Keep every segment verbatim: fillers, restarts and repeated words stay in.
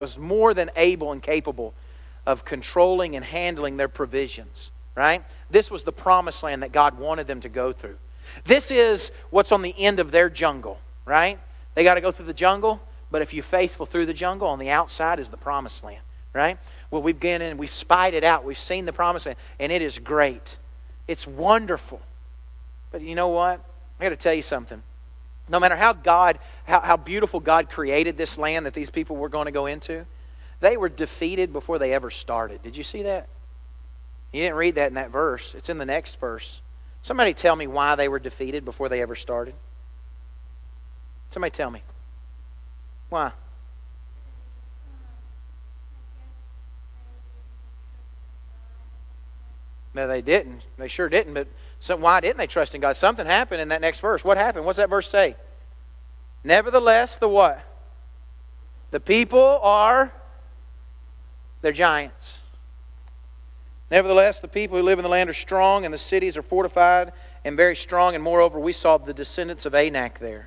was more than able and capable of controlling and handling their provisions, right? This was the promised land that God wanted them to go through. This is what's on the end of their jungle, right? They got to go through the jungle, but if you're faithful through the jungle, on the outside is the promised land, right? Well, we've gone in and we've spied it out. We've seen the promised land, and it is great. It's wonderful. But you know what? I got to tell you something. No matter how God, how, how beautiful God created this land that these people were going to go into, they were defeated before they ever started. Did you see that? You didn't read that in that verse. It's in the next verse. Somebody tell me why they were defeated before they ever started. Somebody tell me. Why? No, they didn't. They sure didn't. But so why didn't they trust in God? Something happened in that next verse. What happened? What's that verse say? Nevertheless, the what? The people are, they're giants. Nevertheless, the people who live in the land are strong, and the cities are fortified and very strong. And moreover, we saw the descendants of Anak there.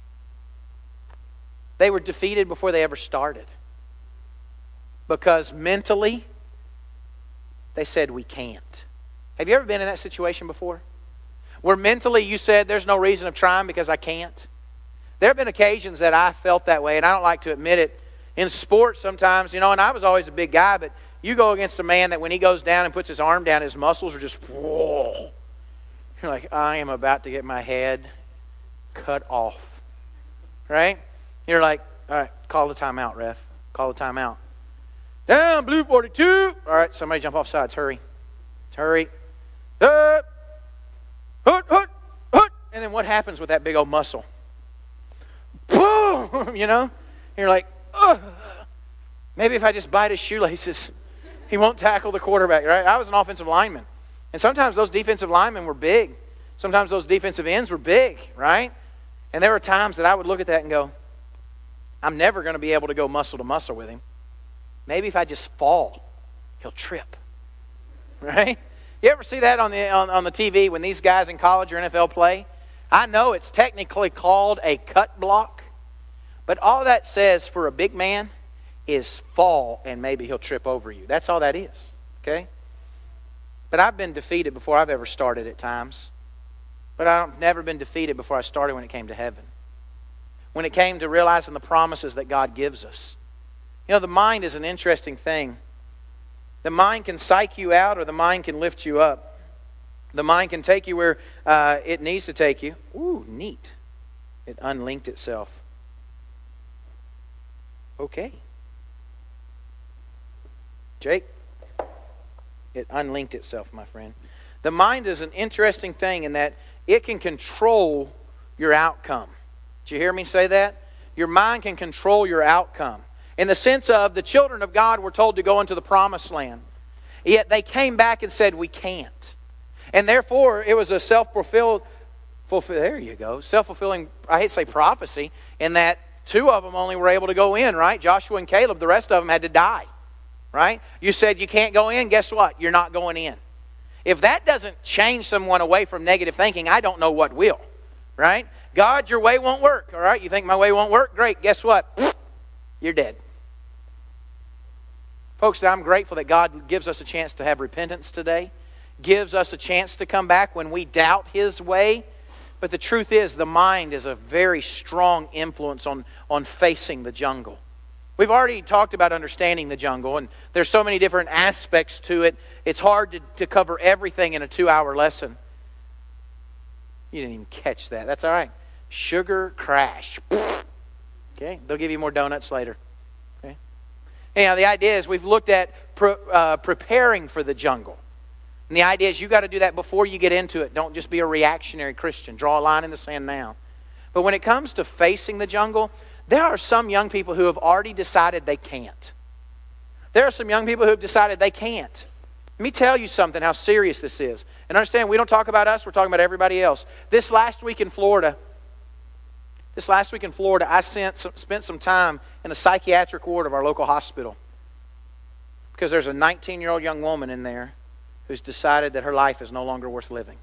They were defeated before they ever started. Because mentally, they said, we can't. Have you ever been in that situation before? Where mentally you said, there's no reason of trying because I can't. There have been occasions that I felt that way, and I don't like to admit it. In sports sometimes, you know, and I was always a big guy, but you go against a man that when he goes down and puts his arm down, his muscles are just, whoa. You're like, I am about to get my head cut off. Right? You're like, all right, call the timeout, ref. Call the timeout. Down, blue forty-two. All right, somebody jump off sides. Hurry. Hurry. Up. Hoot, hoot, hoot. And then what happens with that big old muscle? Boom! You know? You're like, ugh. Maybe if I just bite his shoelaces, he won't tackle the quarterback, right? I was an offensive lineman. And sometimes those defensive linemen were big. Sometimes those defensive ends were big, right? And there were times that I would look at that and go, I'm never going to be able to go muscle to muscle with him. Maybe if I just fall, he'll trip. Right? You ever see that on the on, on the T V when these guys in college or N F L play? I know it's technically called a cut block, but all that says for a big man is fall and maybe he'll trip over you. That's all that is. Okay? But I've been defeated before I've ever started at times. But I've never been defeated before I started when it came to heaven. When it came to realizing the promises that God gives us. You know, the mind is an interesting thing. The mind can psych you out or the mind can lift you up. The mind can take you where uh, it needs to take you. Ooh, neat. It unlinked itself. Okay. Jake? It unlinked itself, my friend. The mind is an interesting thing in that it can control your outcome. Did you hear me say that? Your mind can control your outcome. In the sense of the children of God were told to go into the promised land. Yet they came back and said, we can't. And therefore, it was a self-fulfilled, fulfill, there you go, self-fulfilling, I hate to say prophecy, in that two of them only were able to go in, right? Joshua and Caleb, the rest of them had to die, right? You said you can't go in, guess what? You're not going in. If that doesn't change someone away from negative thinking, I don't know what will, right? God, your way won't work, all right? You think my way won't work? Great, guess what? You're dead. Folks, I'm grateful that God gives us a chance to have repentance today, gives us a chance to come back when we doubt His way. But the truth is, the mind is a very strong influence on, on facing the jungle. We've already talked about understanding the jungle, and there's so many different aspects to it. It's hard to, to cover everything in a two-hour lesson. You didn't even catch that. That's all right. Sugar crash. Okay, they'll give you more donuts later. Okay. Anyhow, the idea is we've looked at pre, uh, preparing for the jungle. And the idea is you got to do that before you get into it. Don't just be a reactionary Christian. Draw a line in the sand now. But when it comes to facing the jungle, there are some young people who have already decided they can't. There are some young people who have decided they can't. Let me tell you something, how serious this is. And understand, we don't talk about us, we're talking about everybody else. This last week in Florida, this last week in Florida, I sent some, spent some time in a psychiatric ward of our local hospital. Because there's a nineteen-year-old young woman in there who's decided that her life is no longer worth living.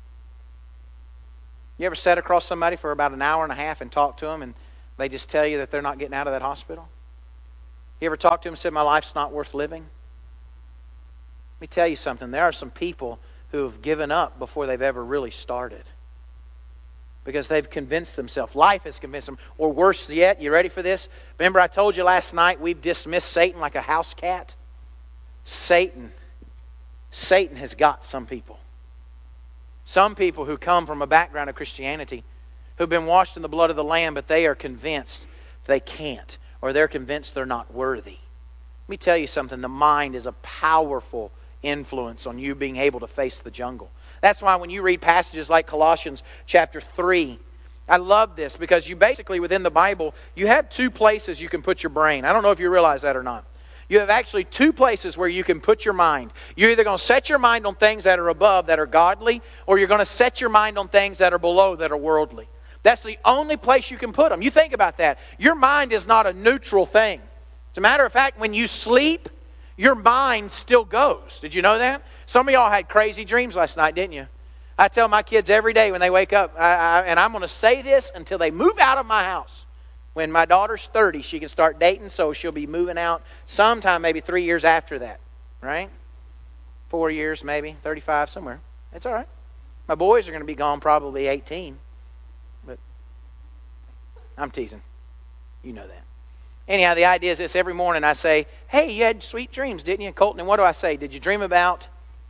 You ever sat across somebody for about an hour and a half and talked to them and they just tell you that they're not getting out of that hospital? You ever talked to him and said, my life's not worth living? Let me tell you something. There are some people who have given up before they've ever really started. Because they've convinced themselves. Life has convinced them. Or worse yet, you ready for this? Remember I told you last night we've dismissed Satan like a house cat? Satan. Satan has got some people. Some people who come from a background of Christianity, who've been washed in the blood of the Lamb, but they are convinced they can't. Or they're convinced they're not worthy. Let me tell you something. The mind is a powerful influence on you being able to face the jungle. That's why when you read passages like Colossians chapter three, I love this because you basically, within the Bible, you have two places you can put your brain. I don't know if you realize that or not. You have actually two places where you can put your mind. You're either going to set your mind on things that are above, that are godly, or you're going to set your mind on things that are below, that are worldly. That's the only place you can put them. You think about that. Your mind is not a neutral thing. As a matter of fact, when you sleep, your mind still goes. Did you know that? Some of y'all had crazy dreams last night, didn't you? I tell my kids every day when they wake up, I, I, and I'm going to say this until they move out of my house. When my daughter's thirty, she can start dating, so she'll be moving out sometime maybe three years after that, right? Four years maybe, thirty-five, somewhere. It's all right. My boys are going to be gone probably eighteen. But I'm teasing. You know that. Anyhow, the idea is this. Every morning I say, hey, you had sweet dreams, didn't you, Colton? And what do I say? Did you dream about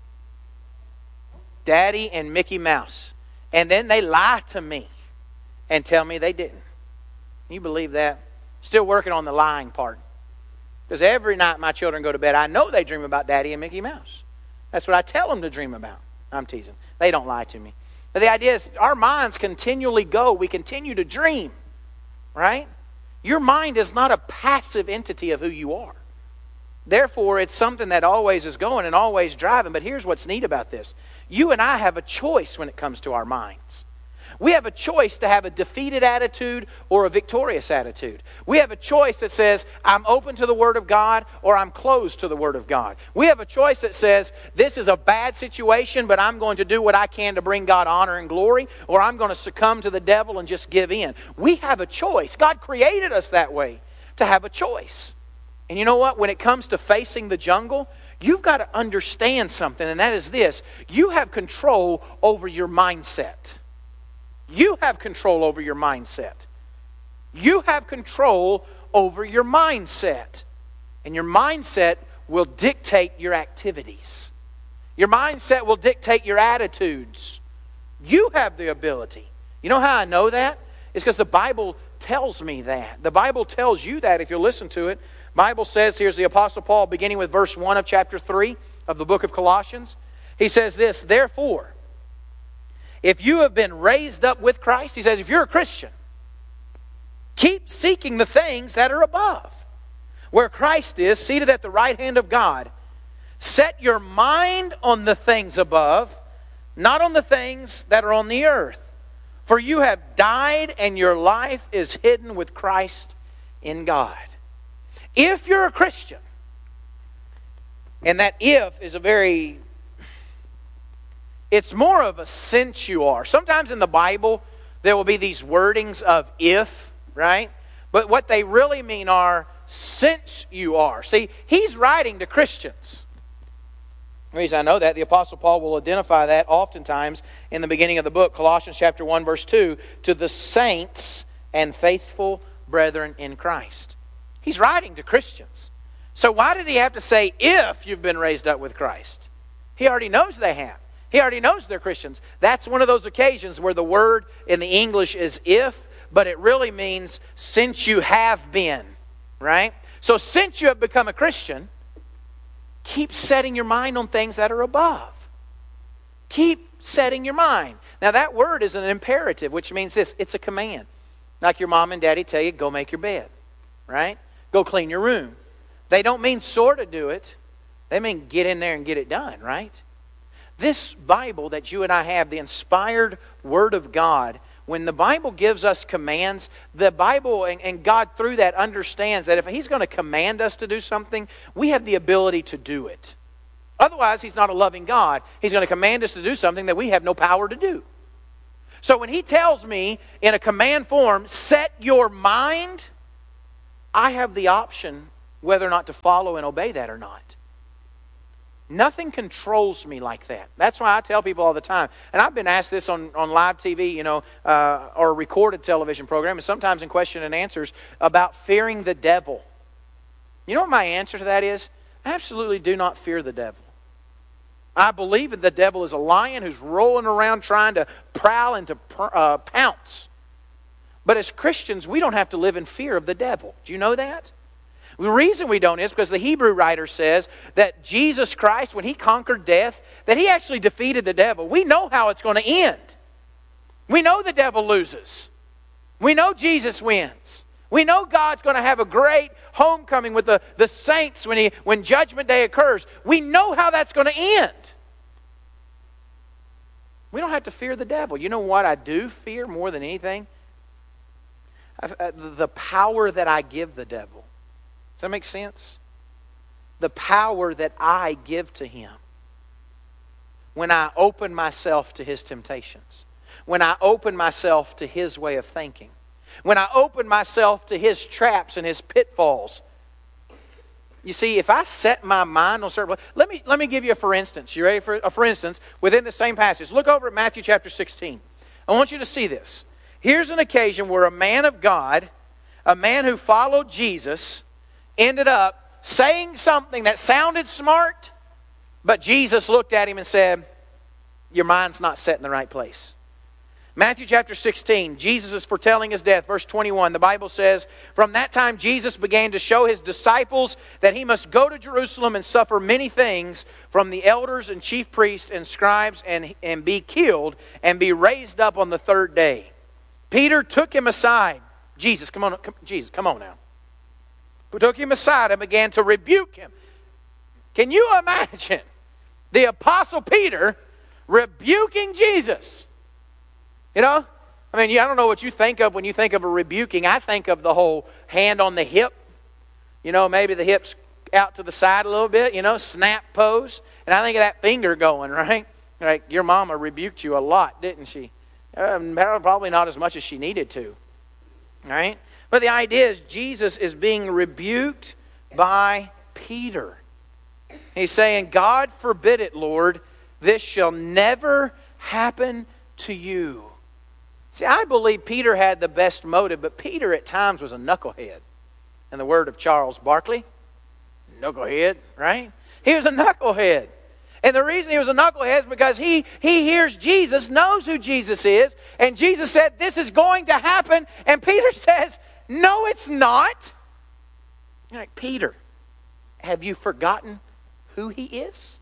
Daddy and Mickey Mouse? And then they lie to me and tell me they didn't. Can you believe that? Still working on the lying part. Because every night my children go to bed, I know they dream about Daddy and Mickey Mouse. That's what I tell them to dream about. I'm teasing. They don't lie to me. But the idea is our minds continually go. We continue to dream. Right? Your mind is not a passive entity of who you are. Therefore, it's something that always is going and always driving. But here's what's neat about this. You and I have a choice when it comes to our minds. We have a choice to have a defeated attitude or a victorious attitude. We have a choice that says, I'm open to the Word of God or I'm closed to the Word of God. We have a choice that says, this is a bad situation, but I'm going to do what I can to bring God honor and glory, or I'm going to succumb to the devil and just give in. We have a choice. God created us that way, to have a choice. And you know what? When it comes to facing the jungle, you've got to understand something, and that is this. You have control over your mindset. You have control over your mindset. You have control over your mindset. And your mindset will dictate your activities. Your mindset will dictate your attitudes. You have the ability. You know how I know that? It's because the Bible tells me that. The Bible tells you that if you listen to it. The Bible says, here's the Apostle Paul beginning with verse one of chapter three of the book of Colossians. He says this, therefore, if you have been raised up with Christ, he says, if you're a Christian, keep seeking the things that are above, where Christ is, seated at the right hand of God. Set your mind on the things above, not on the things that are on the earth. For you have died, and your life is hidden with Christ in God. If you're a Christian, and that if is a very... it's more of a since you are. Sometimes in the Bible, there will be these wordings of if, right? But what they really mean are since you are. See, he's writing to Christians. The reason I know that, the Apostle Paul will identify that oftentimes in the beginning of the book, Colossians chapter one, verse two, to the saints and faithful brethren in Christ. He's writing to Christians. So why did he have to say, if you've been raised up with Christ? He already knows they have. He already knows they're Christians. That's one of those occasions where the word in the English is if, but it really means since you have been, right? So since you have become a Christian, keep setting your mind on things that are above. Keep setting your mind. Now that word is an imperative, which means this, it's a command. Like your mom and daddy tell you, go make your bed, right? Go clean your room. They don't mean sort of do it. They mean get in there and get it done, right? This Bible that you and I have, the inspired Word of God, when the Bible gives us commands, the Bible and, and God through that understands that if He's going to command us to do something, we have the ability to do it. Otherwise, He's not a loving God. He's going to command us to do something that we have no power to do. So when He tells me in a command form, set your mind, I have the option whether or not to follow and obey that or not. Nothing controls me like that. That's why I tell people all the time. And I've been asked this on, on live T V, you know, uh, or recorded television program, and sometimes in question and answers about fearing the devil. You know what my answer to that is? I absolutely do not fear the devil. I believe that the devil is a lion who's rolling around trying to prowl and to uh, pounce. But as Christians, we don't have to live in fear of the devil. Do you know that? The reason we don't is because the Hebrew writer says that Jesus Christ, when He conquered death, that He actually defeated the devil. We know how it's going to end. We know the devil loses. We know Jesus wins. We know God's going to have a great homecoming with the, the saints when, he, when Judgment Day occurs. We know how that's going to end. We don't have to fear the devil. You know what I do fear more than anything? I, the power that I give the devil. Does that make sense? The power that I give to him when I open myself to his temptations, when I open myself to his way of thinking, when I open myself to his traps and his pitfalls. You see, if I set my mind on certain... Let me, let me give you a for instance. You ready for a for instance? Within the same passage. Look over at Matthew chapter sixteen. I want you to see this. Here's an occasion where a man of God, a man who followed Jesus, ended up saying something that sounded smart, but Jesus looked at him and said, your mind's not set in the right place. Matthew chapter sixteen, Jesus is foretelling his death. Verse twenty-one, the Bible says, from that time Jesus began to show his disciples that he must go to Jerusalem and suffer many things from the elders and chief priests and scribes and, and be killed and be raised up on the third day. Peter took him aside. Jesus, come on, come, Jesus, come on now. Took him aside and began to rebuke him. Can you imagine the Apostle Peter rebuking Jesus? You know, I mean, I don't know what you think of when you think of a rebuking. I think of the whole hand on the hip. You know, maybe the hips out to the side a little bit, you know, snap pose. And I think of that finger going, right? Like, your mama rebuked you a lot, didn't she? Um, probably not as much as she needed to. Right? But the idea is Jesus is being rebuked by Peter. He's saying, God forbid it, Lord. This shall never happen to you. See, I believe Peter had the best motive, but Peter at times was a knucklehead. In the word of Charles Barkley, knucklehead, right? He was a knucklehead. And the reason he was a knucklehead is because he, he hears Jesus, knows who Jesus is, and Jesus said, this is going to happen. And Peter says, no, it's not. You're like, Peter, have you forgotten who he is?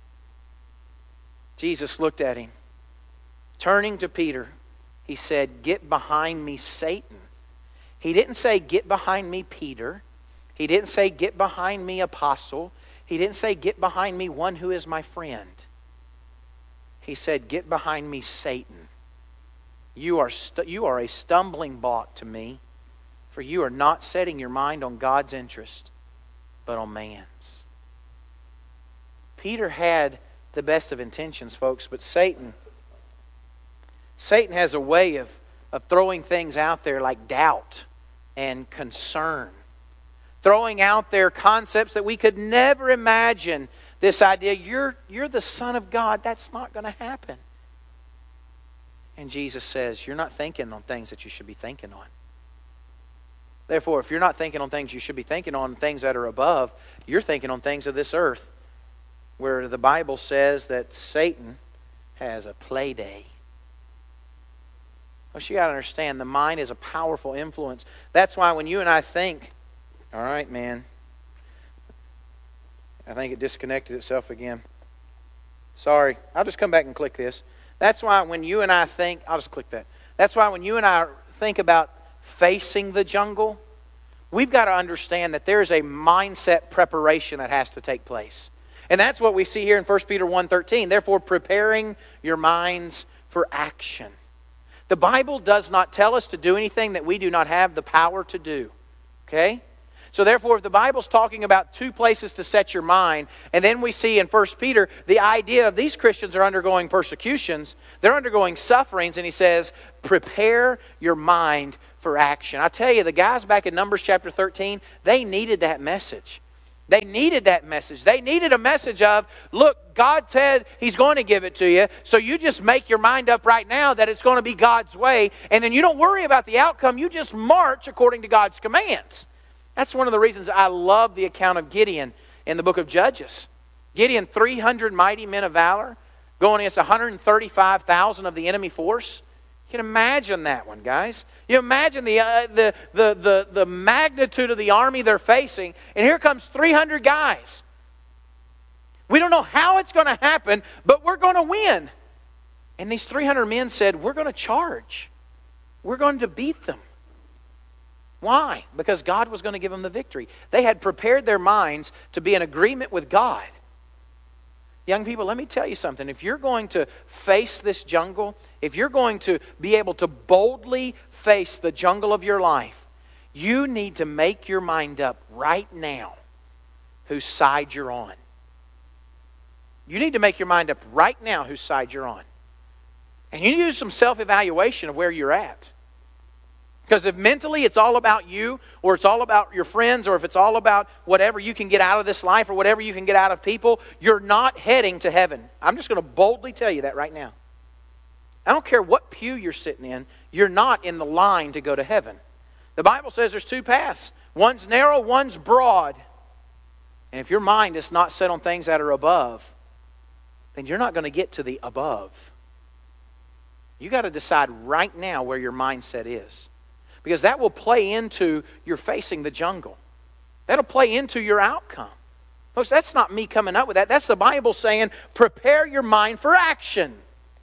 Jesus looked at him. Turning to Peter, he said, get behind me, Satan. He didn't say, get behind me, Peter. He didn't say, get behind me, apostle. He didn't say, get behind me, one who is my friend. He said, get behind me, Satan. You are, stu- you are a stumbling block to me, for you are not setting your mind on God's interest, but on man's. Peter had the best of intentions, folks, but Satan, Satan has a way of, of throwing things out there like doubt and concern. Throwing out there concepts that we could never imagine. This idea, you're, you're the Son of God, that's not going to happen. And Jesus says, you're not thinking on things that you should be thinking on. Therefore, if you're not thinking on things you should be thinking on, things that are above, you're thinking on things of this earth, where the Bible says that Satan has a play day. Well, you got to understand, the mind is a powerful influence. That's why when you and I think, all right, man, I think it disconnected itself again. Sorry, I'll just come back and click this. That's why when you and I think, I'll just click that. That's why when you and I think about facing the jungle, we've got to understand that there is a mindset preparation that has to take place. And that's what we see here in First Peter one thirteen. Therefore, preparing your minds for action. The Bible does not tell us to do anything that we do not have the power to do. Okay? So therefore, if the Bible's talking about two places to set your mind, and then we see in First Peter the idea of these Christians are undergoing persecutions, they're undergoing sufferings, and he says, prepare your mind for action. I tell you, the guys back in Numbers chapter thirteen, they needed that message. They needed that message. They needed a message of, look, God said He's going to give it to you, so you just make your mind up right now that it's going to be God's way, and then you don't worry about the outcome. You just march according to God's commands. That's one of the reasons I love the account of Gideon in the book of Judges. Gideon, three hundred mighty men of valor, going against one hundred thirty-five thousand of the enemy force. You can imagine that one, guys. You imagine the, uh, the, the, the, the magnitude of the army they're facing, and here comes three hundred guys. We don't know how it's going to happen, but we're going to win. And these three hundred men said, we're going to charge. We're going to beat them. Why? Because God was going to give them the victory. They had prepared their minds to be in agreement with God. Young people, let me tell you something. If you're going to face this jungle, if you're going to be able to boldly face the jungle of your life, you need to make your mind up right now whose side you're on. You need to make your mind up right now whose side you're on. And you need to do some self-evaluation of where you're at. Because if mentally it's all about you, or it's all about your friends, or if it's all about whatever you can get out of this life, or whatever you can get out of people, you're not heading to heaven. I'm just going to boldly tell you that right now. I don't care what pew you're sitting in, you're not in the line to go to heaven. The Bible says there's two paths. One's narrow, one's broad. And if your mind is not set on things that are above, then you're not going to get to the above. You got to decide right now where your mindset is. Because that will play into your facing the jungle. That'll play into your outcome. Folks, that's not me coming up with that. That's the Bible saying, prepare your mind for action.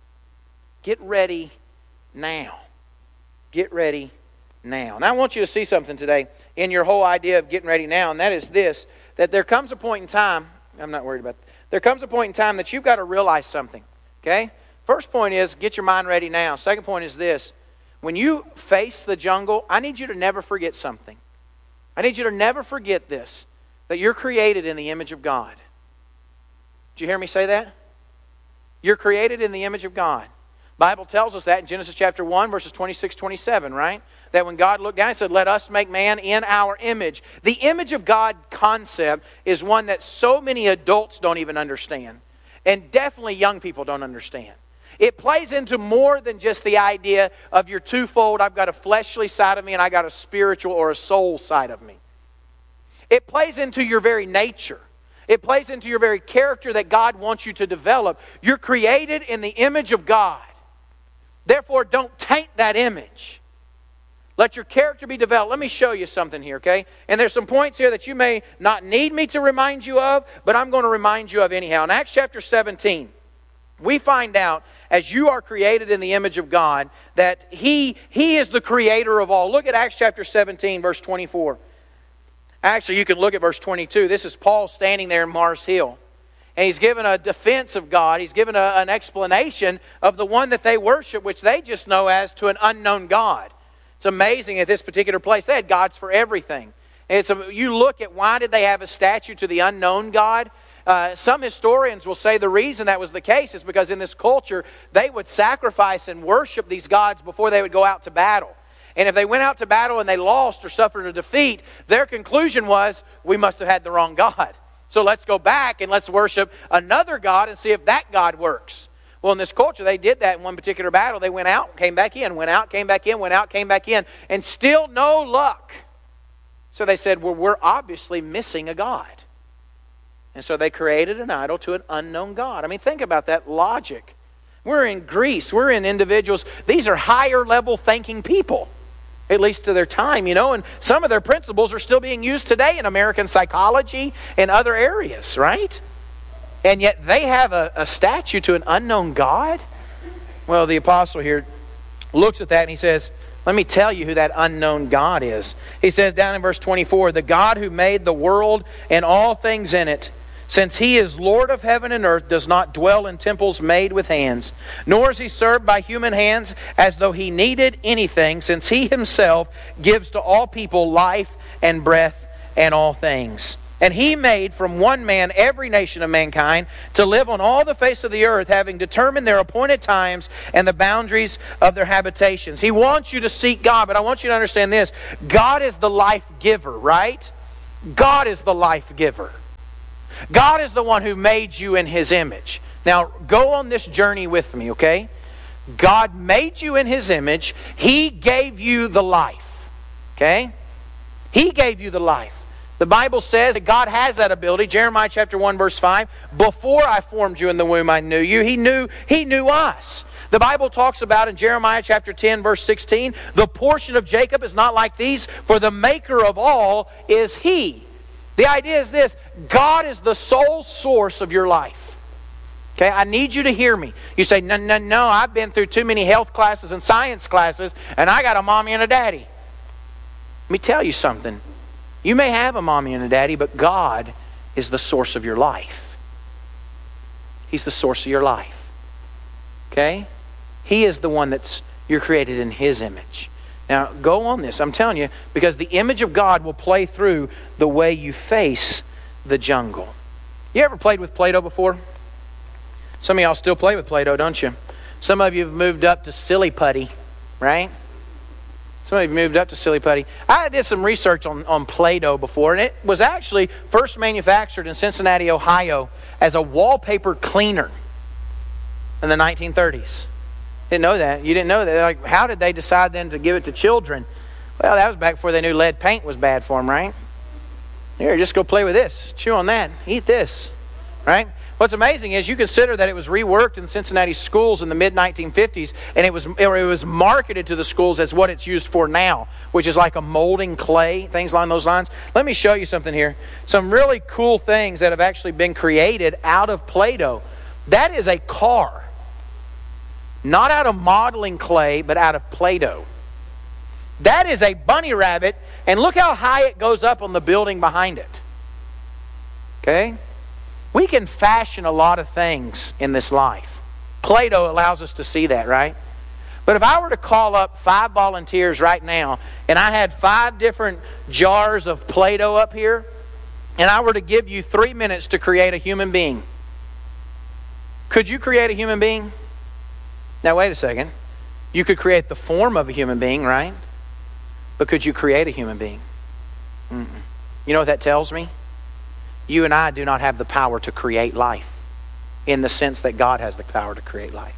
Get ready now. Get ready now. And I want you to see something today in your whole idea of getting ready now, and that is this, that there comes a point in time, I'm not worried about that, there comes a point in time that you've got to realize something. Okay? First point is, get your mind ready now. Second point is this. When you face the jungle, I need you to never forget something. I need you to never forget this, that you're created in the image of God. Did you hear me say that? You're created in the image of God. The Bible tells us that in Genesis chapter one, verses twenty-six, twenty-seven, right? That when God looked down, He said, let us make man in our image. The image of God concept is one that so many adults don't even understand. And definitely young people don't understand. It plays into more than just the idea of your twofold, I've got a fleshly side of me and I got a spiritual or a soul side of me. It plays into your very nature. It plays into your very character that God wants you to develop. You're created in the image of God. Therefore, don't taint that image. Let your character be developed. Let me show you something here, okay? And there's some points here that you may not need me to remind you of, but I'm going to remind you of anyhow. In Acts chapter seventeen, we find out, as you are created in the image of God, that He, He is the creator of all. Look at Acts chapter seventeen, verse twenty-four. Actually, you can look at verse twenty-two. This is Paul standing there in Mars Hill. And he's given a defense of God. He's given a, an explanation of the one that they worship, which they just know as to an unknown God. It's amazing at this particular place. They had gods for everything. And it's a, you look at why did they have a statue to the unknown God? Uh, some historians will say the reason that was the case is because in this culture, they would sacrifice and worship these gods before they would go out to battle. And if they went out to battle and they lost or suffered a defeat, their conclusion was, we must have had the wrong God. So let's go back and let's worship another God and see if that God works. Well, in this culture, they did that in one particular battle. They went out, came back in, went out, came back in, went out, came back in, and still no luck. So they said, well, we're obviously missing a God. And so they created an idol to an unknown God. I mean, think about that logic. We're in Greece. We're in individuals. These are higher level thinking people, at least to their time, you know. And some of their principles are still being used today in American psychology and other areas, right? And yet they have a, a statue to an unknown God? Well, the apostle here looks at that and he says, let me tell you who that unknown God is. He says down in verse twenty-four, the God who made the world and all things in it, since He is Lord of heaven and earth, does not dwell in temples made with hands, nor is He served by human hands as though He needed anything, since He Himself gives to all people life and breath and all things. And He made from one man every nation of mankind to live on all the face of the earth, having determined their appointed times and the boundaries of their habitations. He wants you to seek God, but I want you to understand this. God is the life giver, right? God is the life giver. God is the one who made you in His image. Now, go on this journey with me, okay? God made you in His image. He gave you the life, okay? He gave you the life. The Bible says that God has that ability. Jeremiah chapter one verse five. Before I formed you in the womb, I knew you. He knew, He knew us. The Bible talks about in Jeremiah chapter ten verse sixteen, the portion of Jacob is not like these, for the maker of all is He. The idea is this: God is the sole source of your life. Okay, I need you to hear me. You say, no, no, no, I've been through too many health classes and science classes, and I got a mommy and a daddy. Let me tell you something. You may have a mommy and a daddy, but God is the source of your life. He's the source of your life. Okay? He is the one that's, you're created in His image. Now, go on this. I'm telling you, because the image of God will play through the way you face the jungle. You ever played with Play-Doh before? Some of y'all still play with Play-Doh, don't you? Some of you have moved up to Silly Putty, right? Some of you moved up to Silly Putty. I did some research on, on Play-Doh before, and it was actually first manufactured in Cincinnati, Ohio as a wallpaper cleaner in the nineteen thirties. Didn't know that. You didn't know that. Like, how did they decide then to give it to children? Well, that was back before they knew lead paint was bad for them, right? Here, just go play with this. Chew on that. Eat this, right? What's amazing is you consider that it was reworked in Cincinnati schools in the mid nineteen fifties, and it was it was marketed to the schools as what it's used for now, which is like a molding clay, things along those lines. Let me show you something here. Some really cool things that have actually been created out of Play-Doh. That is a car. Not out of modeling clay, but out of Play-Doh. That is a bunny rabbit, and look how high it goes up on the building behind it. Okay? We can fashion a lot of things in this life. Play-Doh allows us to see that, right? But if I were to call up five volunteers right now, and I had five different jars of Play-Doh up here, and I were to give you three minutes to create a human being, could you create a human being? Now, wait a second. You could create the form of a human being, right? But could you create a human being? Mm-mm. You know what that tells me? You and I do not have the power to create life in the sense that God has the power to create life.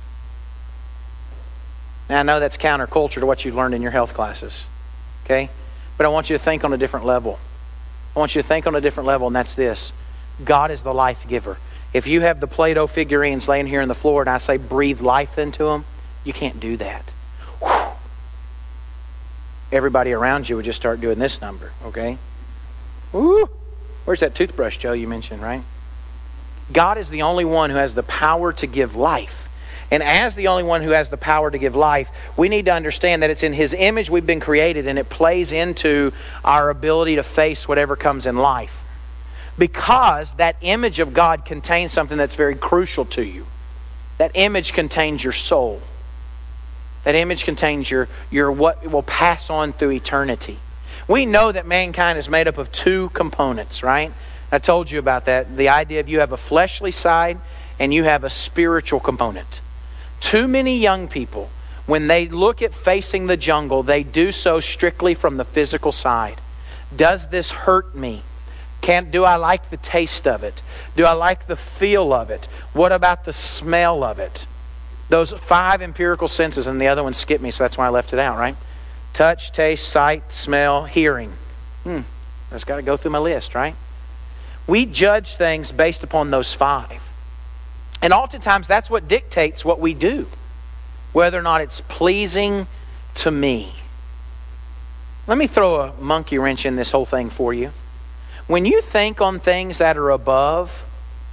Now, I know that's counterculture to what you've learned in your health classes, okay? But I want you to think on a different level. I want you to think on a different level, and that's this. God is the life giver. If you have the Play-Doh figurines laying here on the floor and I say breathe life into them, you can't do that. Whew. Everybody around you would just start doing this number, okay? Woo! Where's that toothbrush, Joe, you mentioned, right? God is the only one who has the power to give life. And as the only one who has the power to give life, we need to understand that it's in His image we've been created, and it plays into our ability to face whatever comes in life. Because that image of God contains something that's very crucial to you. That image contains your soul. That image contains your, your what will pass on through eternity. We know that mankind is made up of two components, right? I told you about that. The idea of you have a fleshly side and you have a spiritual component. Too many young people, when they look at facing the jungle, they do so strictly from the physical side. Does this hurt me? Can, do I like the taste of it? Do I like the feel of it? What about the smell of it? Those five empirical senses, and the other one skipped me, so that's why I left it out, right? Touch, taste, sight, smell, hearing. Hmm, that's got to go through my list, right? We judge things based upon those five. And oftentimes that's what dictates what we do. Whether or not it's pleasing to me. Let me throw a monkey wrench in this whole thing for you. When you think on things that are above,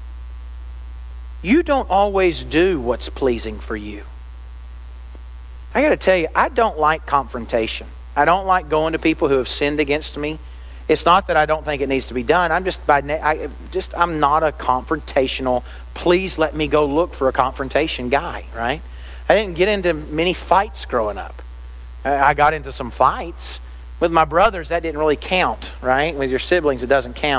you don't always do what's pleasing for you. I got to tell you, I don't like confrontation. I don't like going to people who have sinned against me. It's not that I don't think it needs to be done. I'm just by I just I'm not a confrontational. Please let me go look for a confrontation guy, right? I didn't get into many fights growing up. I got into some fights with my brothers. That didn't really count, right? With your siblings, it doesn't count.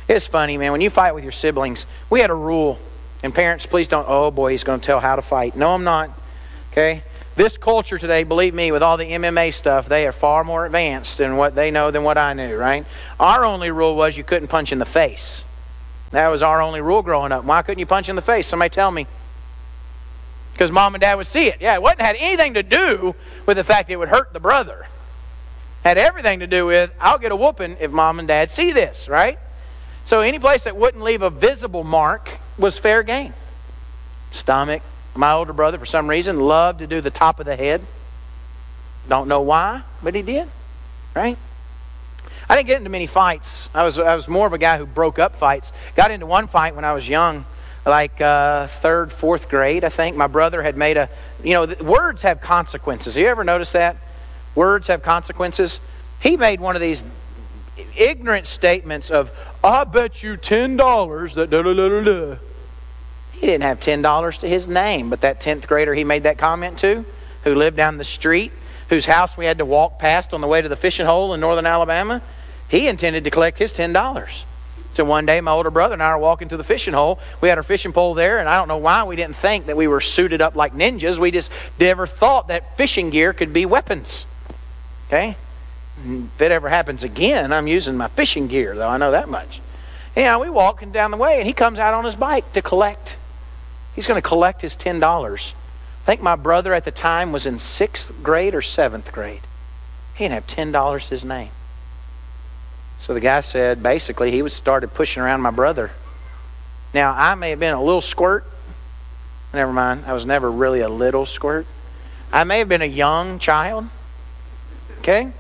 It's funny, man. When you fight with your siblings, we had a rule. And parents, please don't, oh boy, he's going to tell how to fight. No, I'm not. Okay? This culture today, believe me, with all the M M A stuff, they are far more advanced in what they know than what I knew, right? Our only rule was you couldn't punch in the face. That was our only rule growing up. Why couldn't you punch in the face? Somebody tell me. Because mom and dad would see it. Yeah, it wasn't had anything to do with the fact it would hurt the brother. Had everything to do with, I'll get a whooping if mom and dad see this, right? So any place that wouldn't leave a visible mark was fair game. Stomach. My older brother, for some reason, loved to do the top of the head. Don't know why, but he did, right? I didn't get into many fights. I was I was more of a guy who broke up fights. Got into one fight when I was young, like uh, third, fourth grade, I think. My brother had made a, you know, words have consequences. Have you ever noticed that? Words have consequences. He made one of these ignorant statements of, I bet you ten dollars that da da da da da. He didn't have ten dollars to his name, but that tenth grader he made that comment to, who lived down the street, whose house we had to walk past on the way to the fishing hole in northern Alabama, he intended to collect his ten dollars. So one day my older brother and I were walking to the fishing hole. We had our fishing pole there, and I don't know why we didn't think that we were suited up like ninjas. We just never thought that fishing gear could be weapons. Okay? If it ever happens again, I'm using my fishing gear, though. I know that much. Anyhow, we walking down the way, and he comes out on his bike to collect. He's going to collect his ten dollars. I think my brother at the time was in sixth grade or seventh grade. He didn't have ten dollars to his name. So the guy said, basically, he was started pushing around my brother. Now, I may have been a little squirt. Never mind. I was never really a little squirt. I may have been a young child. Okay?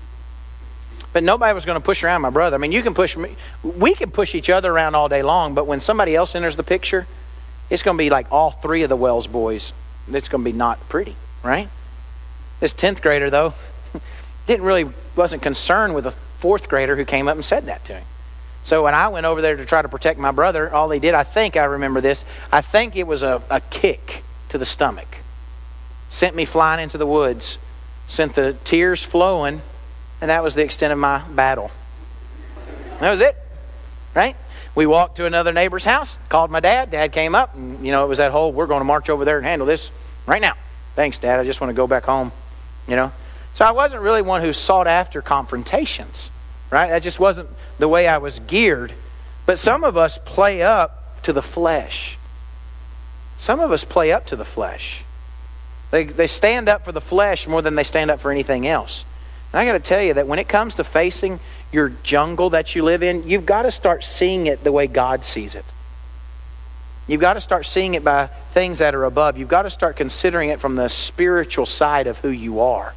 But nobody was going to push around my brother. I mean, you can push me. We can push each other around all day long, but when somebody else enters the picture, it's going to be like all three of the Wells boys. It's going to be not pretty, right? This tenth grader, though, didn't really, wasn't concerned with a fourth grader who came up and said that to him. So when I went over there to try to protect my brother, all they did, I think I remember this, I think it was a, a kick to the stomach. Sent me flying into the woods. Sent the tears flowing, and that was the extent of my battle. That was it, right? We walked to another neighbor's house, called my dad. Dad came up, and, you know, it was that whole, we're going to march over there and handle this right now. Thanks, Dad. I just want to go back home, you know. So I wasn't really one who sought after confrontations, right? That just wasn't the way I was geared. But some of us play up to the flesh. Some of us play up to the flesh. They, they stand up for the flesh more than they stand up for anything else. And I got to tell you that when it comes to facing your jungle that you live in, you've got to start seeing it the way God sees it. You've got to start seeing it by things that are above. You've got to start considering it from the spiritual side of who you are.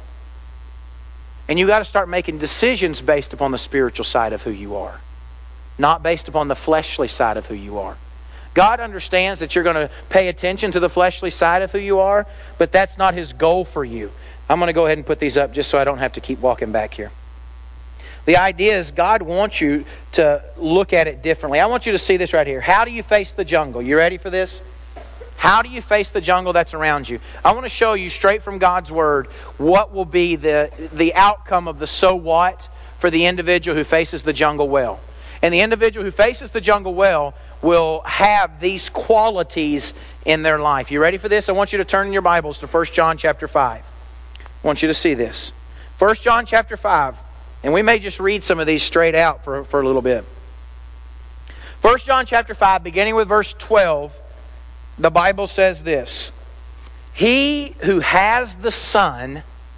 And you've got to start making decisions based upon the spiritual side of who you are, not based upon the fleshly side of who you are. God understands that you're going to pay attention to the fleshly side of who you are, but that's not His goal for you. I'm going to go ahead and put these up just so I don't have to keep walking back here. The idea is God wants you to look at it differently. I want you to see this right here. How do you face the jungle? You ready for this? How do you face the jungle that's around you? I want to show you straight from God's Word what will be the, the outcome of the so what for the individual who faces the jungle well. And the individual who faces the jungle well will have these qualities in their life. You ready for this? I want you to turn in your Bibles to First John chapter five. I want you to see this. First John chapter five. And we may just read some of these straight out for, for a little bit. First John chapter five, beginning with verse twelve, the Bible says this. He who has the Son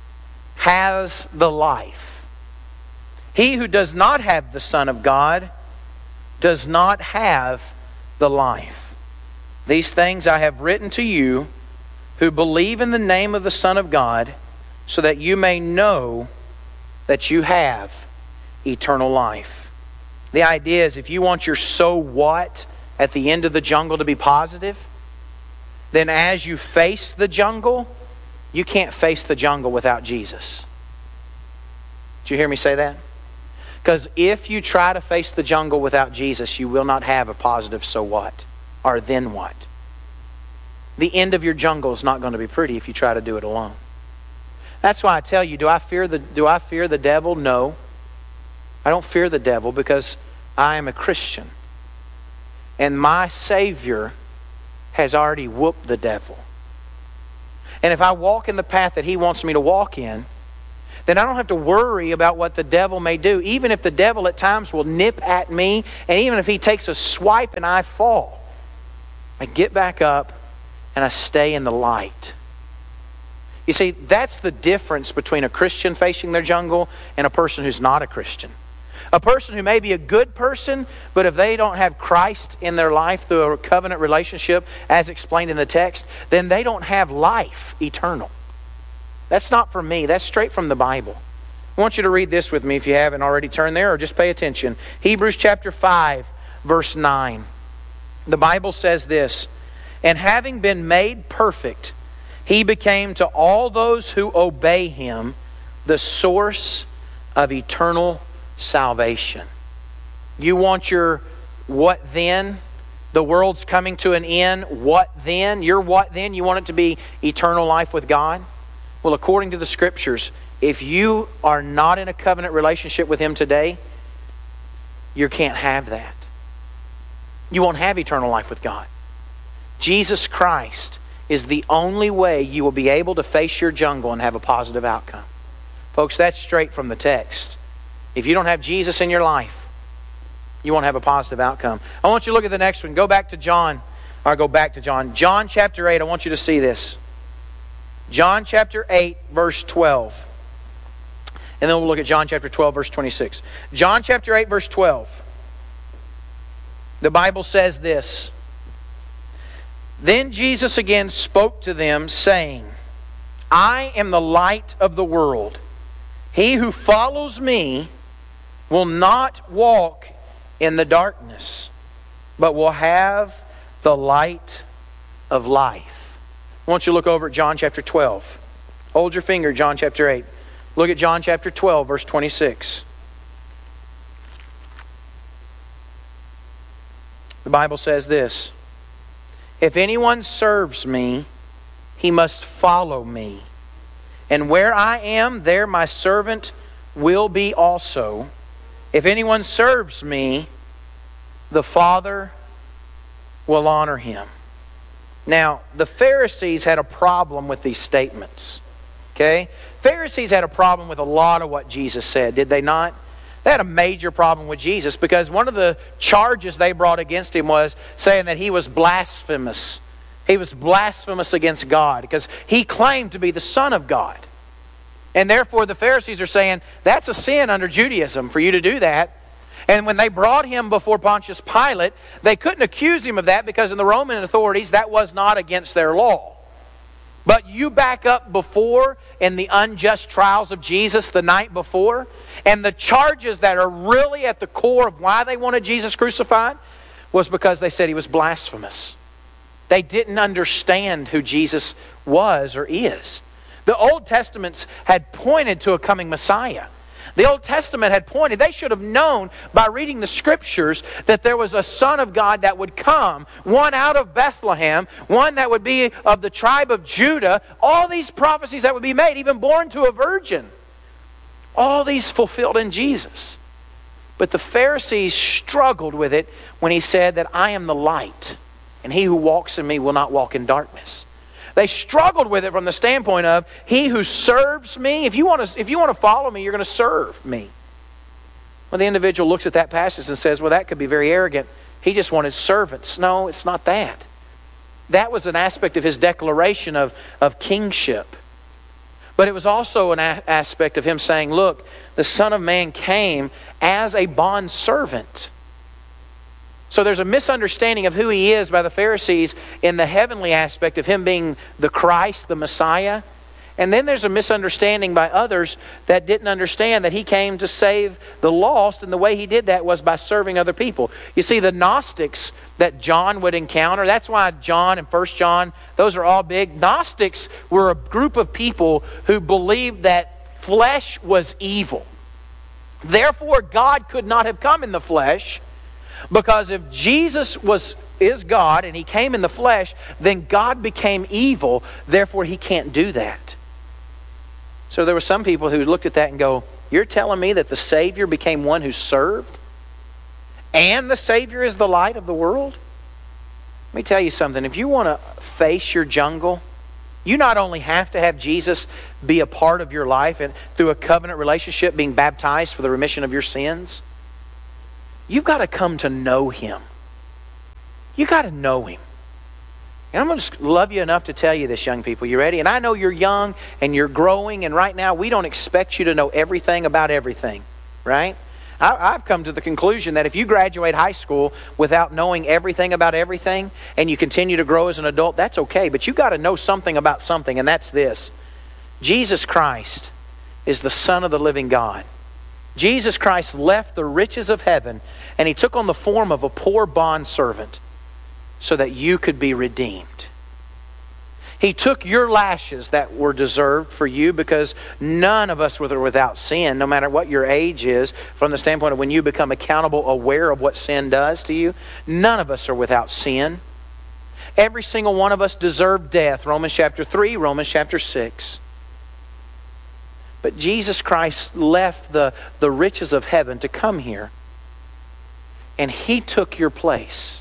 has the life. He who does not have the Son of God does not have the life. These things I have written to you who believe in the name of the Son of God, so that you may know that you have eternal life. The idea is if you want your so what at the end of the jungle to be positive, then as you face the jungle, you can't face the jungle without Jesus. Did you hear me say that? Because if you try to face the jungle without Jesus, you will not have a positive so what, or then what. The end of your jungle is not going to be pretty if you try to do it alone. That's why I tell you, do I fear the do I fear the devil? No. I don't fear the devil because I am a Christian. And my Savior has already whooped the devil. And if I walk in the path that He wants me to walk in, then I don't have to worry about what the devil may do. Even if the devil at times will nip at me, and even if he takes a swipe and I fall, I get back up and I stay in the light. You see, that's the difference between a Christian facing their jungle and a person who's not a Christian. A person who may be a good person, but if they don't have Christ in their life through a covenant relationship, as explained in the text, then they don't have life eternal. That's not from me. That's straight from the Bible. I want you to read this with me if you haven't already turned there, or just pay attention. Hebrews chapter five, verse nine. The Bible says this, "And having been made perfect, He became to all those who obey Him the source of eternal salvation." You want your what then? The world's coming to an end. What then? Your what then? You want it to be eternal life with God? Well, according to the Scriptures, if you are not in a covenant relationship with Him today, you can't have that. You won't have eternal life with God. Jesus Christ is the only way you will be able to face your jungle and have a positive outcome. Folks, that's straight from the text. If you don't have Jesus in your life, you won't have a positive outcome. I want you to look at the next one. Go back to John. Or go back to John. John chapter eight. I want you to see this. John chapter eight, verse twelve. And then we'll look at John chapter twelve, verse twenty-six. John chapter eight, verse twelve. The Bible says this. "Then Jesus again spoke to them, saying, I am the light of the world. He who follows me will not walk in the darkness, but will have the light of life." I want you to look over at John chapter twelve. Hold your finger, John chapter eight. Look at John chapter twelve, verse twenty-six. The Bible says this, "If anyone serves me, he must follow me. And where I am, there my servant will be also. If anyone serves me, the Father will honor him." Now, the Pharisees had a problem with these statements. Okay? Pharisees had a problem with a lot of what Jesus said, did they not? They had a major problem with Jesus because one of the charges they brought against Him was saying that He was blasphemous. He was blasphemous against God because He claimed to be the Son of God. And therefore the Pharisees are saying, that's a sin under Judaism for you to do that. And when they brought Him before Pontius Pilate, they couldn't accuse Him of that because in the Roman authorities that was not against their law. But you back up before in the unjust trials of Jesus the night before, and the charges that are really at the core of why they wanted Jesus crucified was because they said He was blasphemous. They didn't understand who Jesus was or is. The Old Testaments had pointed to a coming Messiah. The Old Testament had pointed, they should have known by reading the Scriptures that there was a Son of God that would come, one out of Bethlehem, one that would be of the tribe of Judah, all these prophecies that would be made, even born to a virgin. All these fulfilled in Jesus. But the Pharisees struggled with it when He said that I am the light, and he who walks in me will not walk in darkness. They struggled with it from the standpoint of, he who serves me, if you want to, if you want to follow me, you're going to serve me. Well, the individual looks at that passage and says, well, that could be very arrogant. He just wanted servants. No, it's not that. That was an aspect of his declaration of, of kingship. But it was also an a- aspect of him saying, look, the Son of Man came as a bondservant. So there's a misunderstanding of who He is by the Pharisees in the heavenly aspect of Him being the Christ, the Messiah. And then there's a misunderstanding by others that didn't understand that He came to save the lost, and the way He did that was by serving other people. You see, the Gnostics that John would encounter, that's why John and First John, those are all big. Gnostics were a group of people who believed that flesh was evil. Therefore, God could not have come in the flesh. Because if Jesus was is God and He came in the flesh, then God became evil. Therefore, He can't do that. So there were some people who looked at that and go, you're telling me that the Savior became one who served? and the Savior is the light of the world? Let me tell you something. If you want to face your jungle, you not only have to have Jesus be a part of your life and through a covenant relationship being baptized for the remission of your sins, you've got to come to know Him. You've got to know Him. And I'm going to love you enough to tell you this, young people. You ready? And I know you're young and you're growing, and right now we don't expect you to know everything about everything, right? I, I've come to the conclusion that if you graduate high school without knowing everything about everything and you continue to grow as an adult, that's okay. But you've got to know something about something, and that's this. Jesus Christ is the Son of the living God. Jesus Christ left the riches of heaven and He took on the form of a poor bondservant so that you could be redeemed. He took your lashes that were deserved for you, because none of us were without sin, no matter what your age is, from the standpoint of when you become accountable, aware of what sin does to you. None of us are without sin. Every single one of us deserved death. Romans chapter three, Romans chapter six. But Jesus Christ left the, the riches of heaven to come here, and He took your place.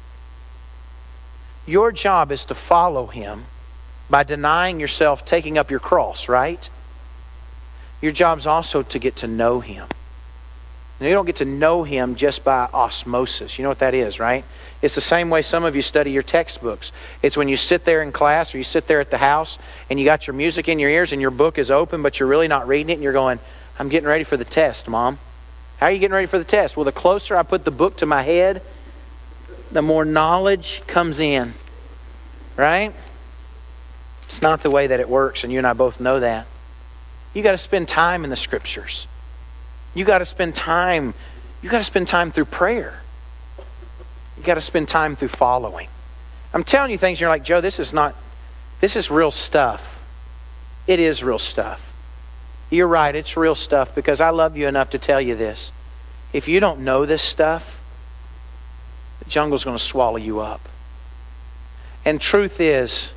Your job is to follow Him by denying yourself, taking up your cross, right? Your job is also to get to know Him. Now, you don't get to know Him just by osmosis. You know what that is, right? It's the same way some of you study your textbooks. It's when you sit there in class or you sit there at the house and you got your music in your ears and your book is open, but you're really not reading it, and you're going, I'm getting ready for the test, Mom. How are you getting ready for the test? Well, the closer I put the book to my head, the more knowledge comes in, right? It's not the way that it works, and you and I both know that. You got to spend time in the Scriptures. You got to spend time. You got to spend time through prayer. You got to spend time through following. I'm telling you things, and you're like, Joe, this is not. This is real stuff. It is real stuff. You're right. It's real stuff, because I love you enough to tell you this. If you don't know this stuff, the jungle's going to swallow you up. And truth is,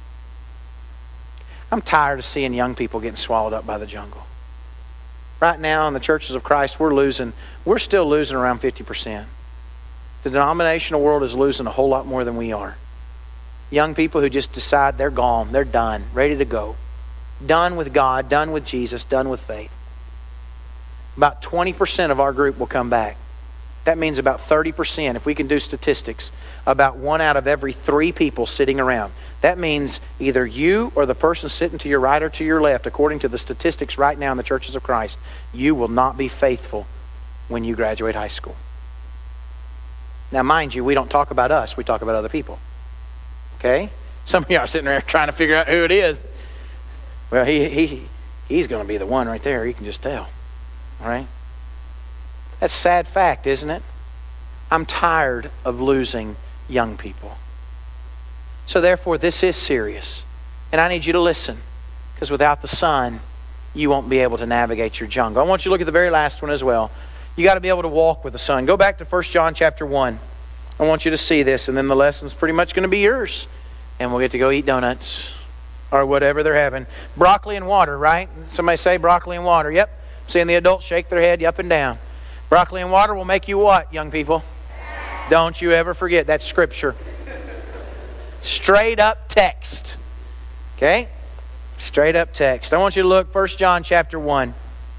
I'm tired of seeing young people getting swallowed up by the jungle. Right now in the churches of Christ, we're losing, we're still losing around fifty percent. The denominational world is losing a whole lot more than we are. Young people who just decide they're gone, they're done, ready to go. Done with God, done with Jesus, done with faith. About twenty percent of our group will come back. That means about thirty percent, if we can do statistics, about one out of every three people sitting around. That means either you or the person sitting to your right or to your left, according to the statistics right now in the churches of Christ, you will not be faithful when you graduate high school. Now, mind you, we don't talk about us, we talk about other people. Okay? Some of you are sitting there trying to figure out who it is. Well, he he he's going to be the one right there. You can just tell. All right? That's a sad fact, isn't it? I'm tired of losing young people. So therefore, this is serious. And I need you to listen, because without the Son, you won't be able to navigate your jungle. I want you to look at the very last one as well. You got to be able to walk with the Son. Go back to First John chapter one. I want you to see this, and then the lesson's pretty much going to be yours. And we'll get to go eat donuts or whatever they're having. Broccoli and water, right? Somebody say broccoli and water. Yep. Seeing the adults shake their head up and down. Broccoli and water will make you what, young people? Don't you ever forget. That's Scripture. Straight up text. Okay? Straight up text. I want you to look, First John chapter one.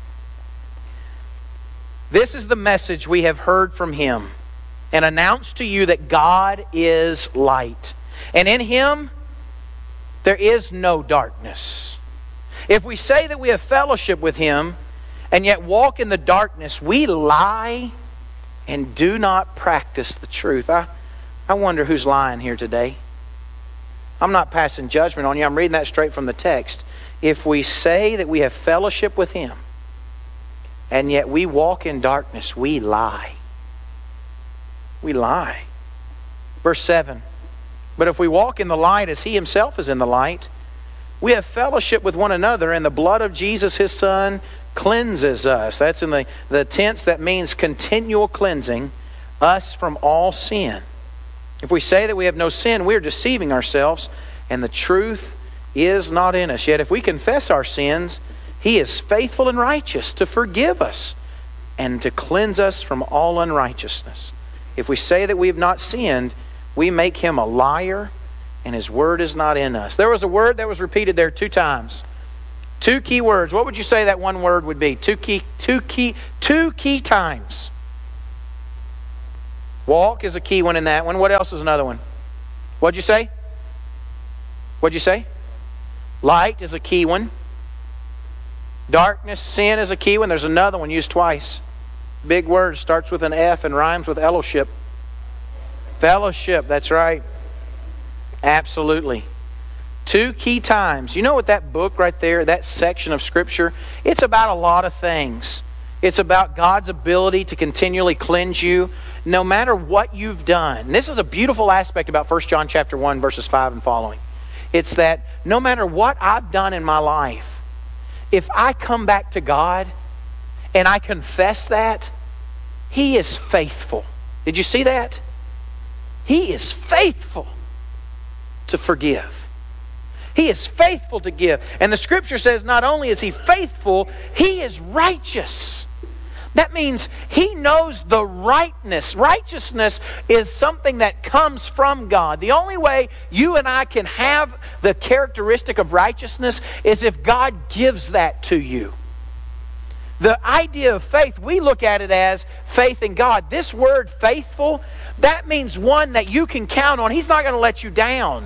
This is the message we have heard from Him and announced to you, that God is light, and in Him there is no darkness. If we say that we have fellowship with Him and yet walk in the darkness, we lie and do not practice the truth. I, I wonder who's lying here today. I'm not passing judgment on you. I'm reading that straight from the text. If we say that we have fellowship with Him and yet we walk in darkness, we lie. We lie. Verse seven. But if we walk in the light as He Himself is in the light, we have fellowship with one another, and the blood of Jesus, His Son, cleanses us. That's in the, the tense that means continual cleansing us from all sin. If we say that we have no sin, we are deceiving ourselves, and the truth is not in us. Yet if we confess our sins, He is faithful and righteous to forgive us and to cleanse us from all unrighteousness. If we say that we have not sinned, we make him a liar, and his word is not in us. There was a word that was repeated there two times. Two key words. What would you say that one word would be? Two key, two key, two key times. Walk is a key one in that one. What else is another one? What'd you say? What'd you say? Light is a key one. Darkness, sin is a key one. There's another one used twice. Big word, starts with an F and rhymes with fellowship. Fellowship, that's right. Absolutely. Two key times. You know what that book right there, that section of Scripture, it's about a lot of things. It's about God's ability to continually cleanse you no matter what you've done. And this is a beautiful aspect about First John chapter one, verses five and following. It's that no matter what I've done in my life, if I come back to God and I confess that, He is faithful. Did you see that? He is faithful to forgive. He is faithful to give. And the Scripture says not only is He faithful, He is righteous. That means He knows the rightness. Righteousness is something that comes from God. The only way you and I can have the characteristic of righteousness is if God gives that to you. The idea of faith, we look at it as faith in God. This word faithful, that means one that you can count on. He's not going to let you down.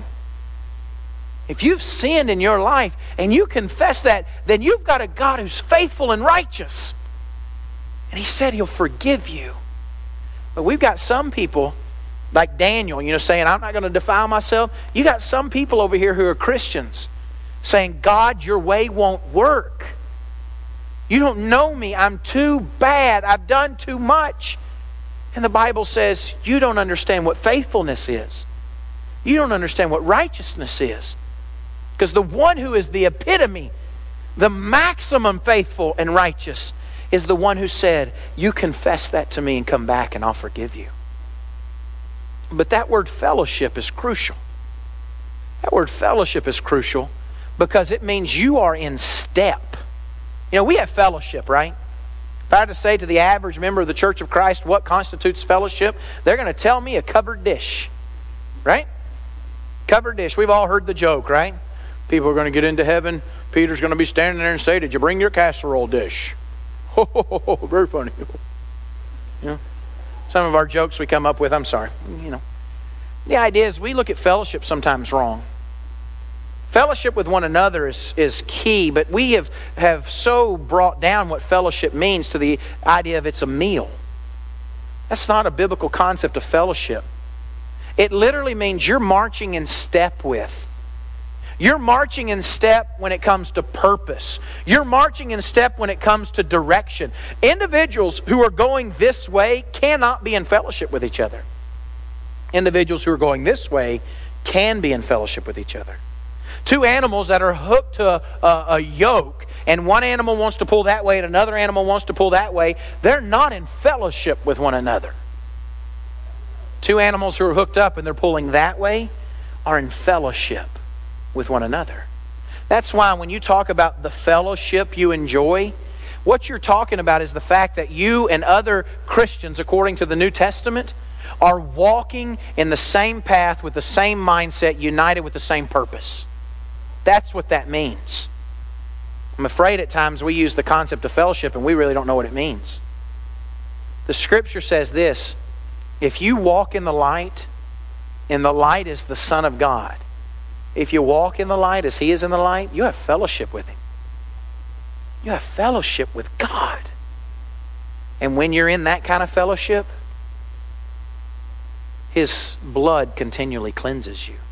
If you've sinned in your life and you confess that, then you've got a God who's faithful and righteous. And He said He'll forgive you. But we've got some people, like Daniel, you know, saying, I'm not going to defile myself. You got some people over here who are Christians saying, God, your way won't work. You don't know me. I'm too bad. I've done too much. And the Bible says, you don't understand what faithfulness is. You don't understand what righteousness is. Because the one who is the epitome, the maximum faithful and righteous, is the one who said, you confess that to me and come back and I'll forgive you. But that word fellowship is crucial. That word fellowship is crucial because it means you are in step. You know, we have fellowship, right? If I had to say to the average member of the Church of Christ what constitutes fellowship, they're going to tell me a covered dish, right? Covered dish. We've all heard the joke, right? People are going to get into heaven. Peter's going to be standing there and say, did you bring your casserole dish? Ho, ho, ho, ho. Very funny. You know, some of our jokes we come up with, I'm sorry. You know, the idea is we look at fellowship sometimes wrong. Fellowship with one another is, is key, but we have, have so brought down what fellowship means to the idea of it's a meal. That's not a biblical concept of fellowship. It literally means you're marching in step with. You're marching in step when it comes to purpose. You're marching in step when it comes to direction. Individuals who are going this way cannot be in fellowship with each other. Individuals who are going this way can be in fellowship with each other. Two animals that are hooked to a, a, a yoke, and one animal wants to pull that way and another animal wants to pull that way, they're not in fellowship with one another. Two animals who are hooked up and they're pulling that way are in fellowship with one another. That's why when you talk about the fellowship you enjoy, what you're talking about is the fact that you and other Christians, according to the New Testament, are walking in the same path with the same mindset, united with the same purpose. That's what that means. I'm afraid at times we use the concept of fellowship and we really don't know what it means. The Scripture says this, if you walk in the light, and the light is the Son of God, if you walk in the light as He is in the light, you have fellowship with Him. You have fellowship with God. And when you're in that kind of fellowship, His blood continually cleanses you.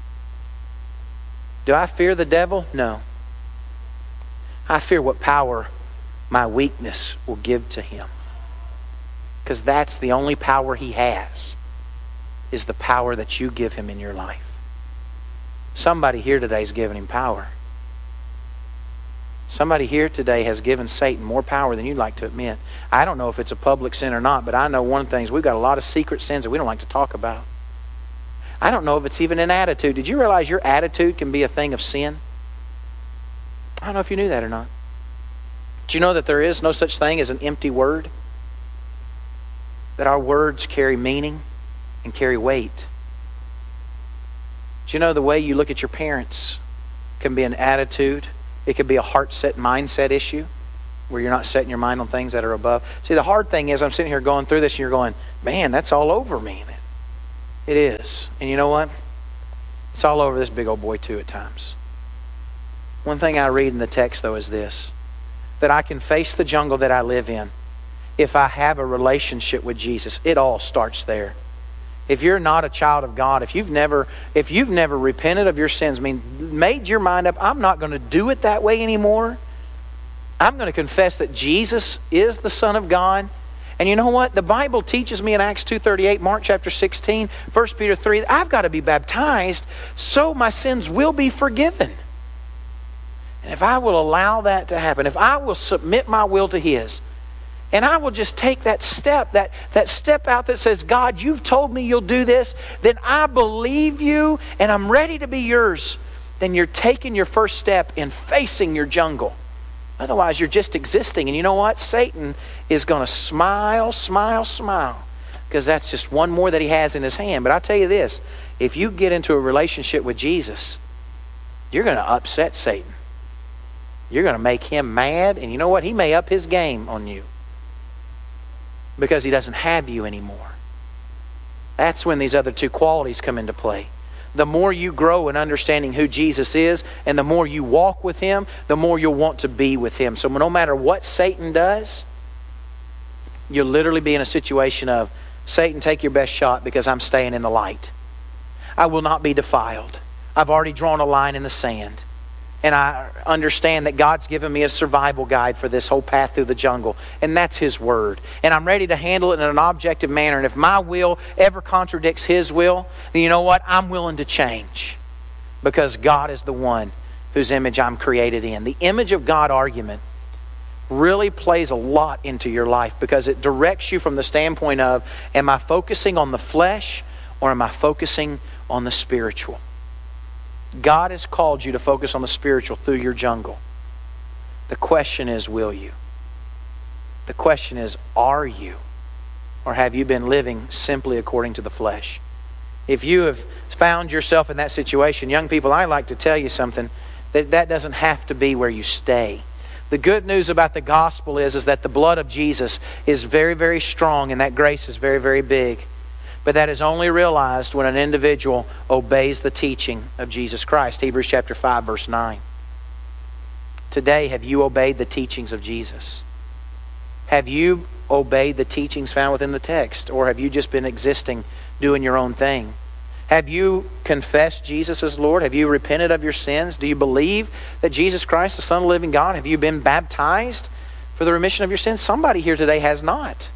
Do I fear the devil? No. I fear what power my weakness will give to him. Because that's the only power he has, is the power that you give him in your life. Somebody here today is giving him power. Somebody here today has given Satan more power than you'd like to admit. I don't know if it's a public sin or not, but I know one thing is we've got a lot of secret sins that we don't like to talk about. I don't know if it's even an attitude. Did you realize your attitude can be a thing of sin? I don't know if you knew that or not. Did you know that there is no such thing as an empty word? that our words carry meaning and carry weight. Do you know the way you look at your parents can be an attitude? It could be a heart-set mindset issue where you're not setting your mind on things that are above. See, the hard thing is I'm sitting here going through this and you're going, man, that's all over me. It is. And you know what? It's all over this big old boy too at times. One thing I read in the text though is this, that I can face the jungle that I live in if I have a relationship with Jesus. It all starts there. If you're not a child of God, if you've never if you've never repented of your sins, I mean, made your mind up, I'm not going to do it that way anymore. I'm going to confess that Jesus is the Son of God. And you know what? The Bible teaches me in Acts two thirty-eight, Mark chapter sixteen, First Peter three, I've got to be baptized so my sins will be forgiven. And if I will allow that to happen, if I will submit my will to His, and I will just take that step, that, that step out that says, God, you've told me you'll do this, then I believe you and I'm ready to be yours. Then you're taking your first step in facing your jungle. Otherwise, you're just existing. And you know what? Satan is going to smile, smile, smile. Because that's just one more that he has in his hand. But I tell you this, if you get into a relationship with Jesus, you're going to upset Satan. You're going to make him mad. And you know what? He may up his game on you. Because he doesn't have you anymore. That's when these other two qualities come into play. The more you grow in understanding who Jesus is, and the more you walk with Him, the more you'll want to be with Him. So no matter what Satan does, you'll literally be in a situation of, Satan, take your best shot because I'm staying in the light. I will not be defiled. I've already drawn a line in the sand. And I understand that God's given me a survival guide for this whole path through the jungle. And that's His Word. And I'm ready to handle it in an objective manner. And if my will ever contradicts His will, then you know what? I'm willing to change. Because God is the one whose image I'm created in. The image of God argument really plays a lot into your life because it directs you from the standpoint of, am I focusing on the flesh or am I focusing on the spiritual? God has called you to focus on the spiritual through your jungle. The question is, will you? The question is, are you? Or have you been living simply according to the flesh? If you have found yourself in that situation, young people, I'd like to tell you something, that that doesn't have to be where you stay. The good news about the gospel is, is that the blood of Jesus is very, very strong and that grace is very, very big. But that is only realized when an individual obeys the teaching of Jesus Christ. Hebrews chapter five, verse nine. Today, have you obeyed the teachings of Jesus? Have you obeyed the teachings found within the text? Or have you just been existing, doing your own thing? Have you confessed Jesus as Lord? Have you repented of your sins? Do you believe that Jesus Christ, the Son of the living God? Have you been baptized for the remission of your sins? Somebody here today has not.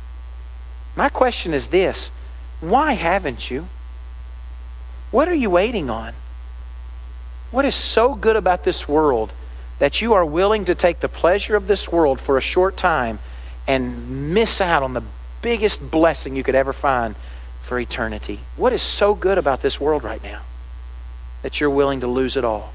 My question is this. Why haven't you? What are you waiting on? What is so good about this world that you are willing to take the pleasure of this world for a short time and miss out on the biggest blessing you could ever find for eternity? What is so good about this world right now that you're willing to lose it all?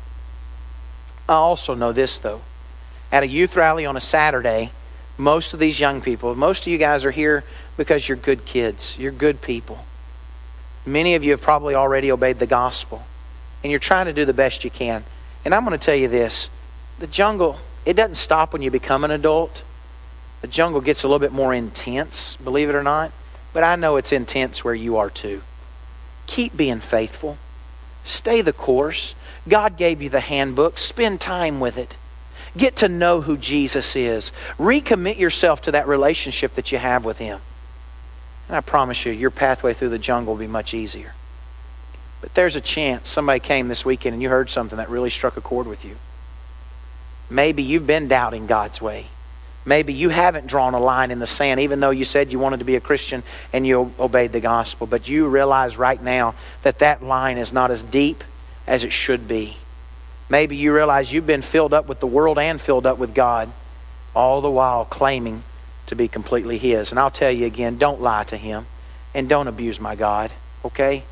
I also know this though. At a youth rally on a Saturday, most of these young people, most of you guys are here because you're good kids. You're good people. Many of you have probably already obeyed the gospel. And you're trying to do the best you can. And I'm going to tell you this. The jungle, it doesn't stop when you become an adult. The jungle gets a little bit more intense, believe it or not. But I know it's intense where you are too. Keep being faithful. Stay the course. God gave you the handbook. Spend time with it. Get to know who Jesus is. Recommit yourself to that relationship that you have with Him. And I promise you, your pathway through the jungle will be much easier. But there's a chance somebody came this weekend and you heard something that really struck a chord with you. Maybe you've been doubting God's way. Maybe you haven't drawn a line in the sand, even though you said you wanted to be a Christian and you obeyed the gospel. But you realize right now that that line is not as deep as it should be. Maybe you realize you've been filled up with the world and filled up with God, all the while claiming to be completely His. And I'll tell you again, don't lie to Him and don't abuse my God, okay?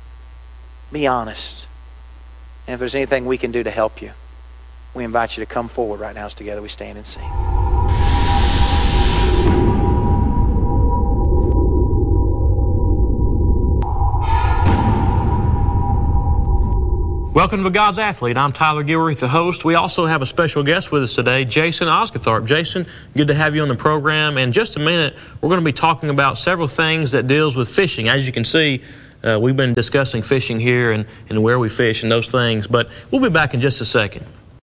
Be honest. And if there's anything we can do to help you, we invite you to come forward right now as together we stand and sing. Welcome to God's Athlete. I'm Tyler Gilreath, the host. We also have a special guest with us today, Jason Osgathorpe. Jason, good to have you on the program. In just a minute, we're going to be talking about several things that deals with fishing. As you can see, uh, we've been discussing fishing here and, and where we fish and those things, but we'll be back in just a second.